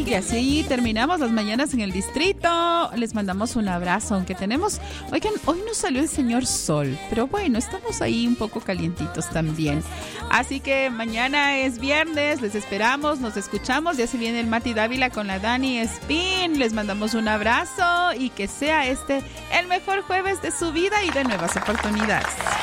Y así terminamos las mañanas en el distrito. Les mandamos un abrazo, aunque tenemos... Oigan, hoy nos salió el señor sol, pero bueno, estamos ahí un poco calientitos también. Así que mañana es viernes, les esperamos, nos escuchamos. Ya se viene el Mati Dávila con la Dani Spin. Les mandamos un abrazo y que sea este el mejor jueves de su vida y de nuevas oportunidades.